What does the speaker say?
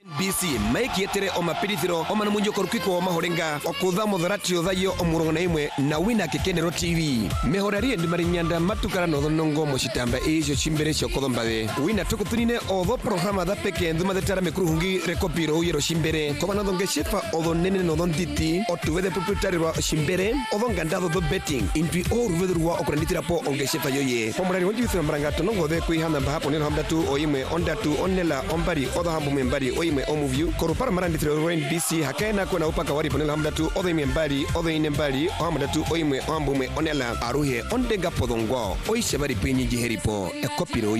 BC Mike yetere o mapirithiro o manu munjo korukiko o mahorenga o kutha mutharati othayo o murongo na imwe na wina kekenero TV mehorari ndimari nyanda matukara no thonongo moshitamba ejo chimbere cyo kothombathe wina tukutunine o tho programa da peke nduma thetara mekuruhungi rekopiro uyero chimbere ko bana thonge shefa o tho nene no thonditi o tuwethe proprietary wa chimbere o tho ngandado tho betting intwi o ruvedurwa o kuranditira po onge shefa yoye pomurari wonju thira mbaranga tonongo the kuihana bahapo ne hamdatu o imwe ondatu onela ombari o tho hambu membari o imwe omoview korupara maranditiro Rowan BC hakena kwena upaka wari ponela hamdatu o tho imwe mbari o tho ine mbari o hamdatu o imwe o hambu me onela aruhe ondega podongo o ishebari pinyi jiheripo ekopiro